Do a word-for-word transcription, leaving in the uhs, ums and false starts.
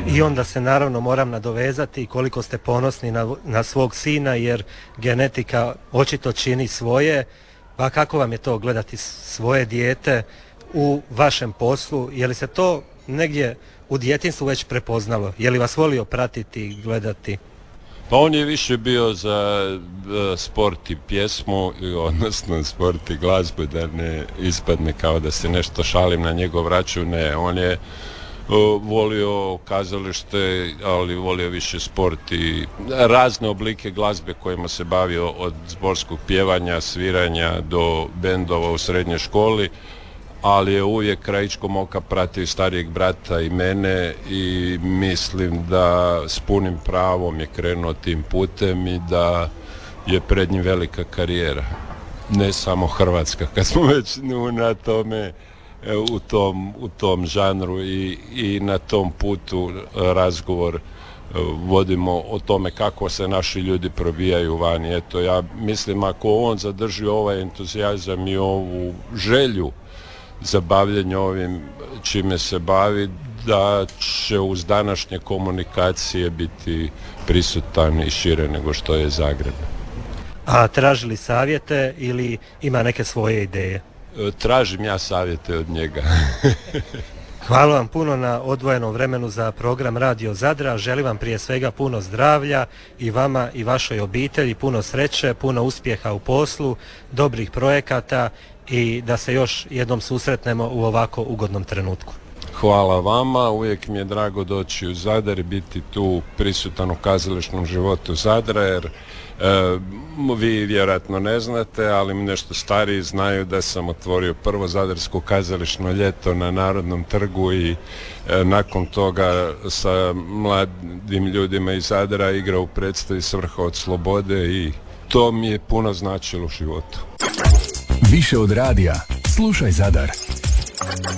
I onda se naravno moram nadovezati koliko ste ponosni na, na svog sina, jer genetika očito čini svoje. Pa kako vam je to gledati svoje dijete u vašem poslu? Je li se to negdje u djetinjstvu već prepoznalo? Je li vas volio pratiti i gledati? Pa on je više bio za sport i pjesmu, odnosno sport i glazbu, da ne ispadne kao da se nešto šalim na njegov račun. Ne, on je volio kazalište, ali volio više sport i razne oblike glazbe kojima se bavio, od zborskog pjevanja, sviranja do bendova u srednjoj školi, ali je uvijek krajičkom oka pratio starijeg brata i mene i mislim da s punim pravom je krenuo tim putem i da je pred njim velika karijera. Ne samo hrvatska, kad smo već na tome, u tom, u tom žanru i, i na tom putu razgovor vodimo o tome kako se naši ljudi probijaju vani. Eto, ja mislim ako on zadrži ovaj entuzijazam i ovu želju za bavljenje ovim čime se bavi, da će uz današnje komunikacije biti prisutan i šire nego što je Zagreb. A tražili savjete ili ima neke svoje ideje? Tražim ja savjete od njega. Hvala vam puno na odvojenom vremenu za program Radio Zadra. Želim vam prije svega puno zdravlja i vama i vašoj obitelji, puno sreće, puno uspjeha u poslu, dobrih projekata i da se još jednom susretnemo u ovako ugodnom trenutku. Hvala vama, uvijek mi je drago doći u Zadar i biti tu prisutan u kazališnom životu Zadra, jer e, vi vjerojatno ne znate, ali mi nešto stariji znaju da sam otvorio prvo zadarsko kazališno ljeto na Narodnom trgu i e, nakon toga sa mladim ljudima iz Zadra igrao u predstavi Svrha od slobode i to mi je puno značilo u životu. Više od radija, slušaj Zadar.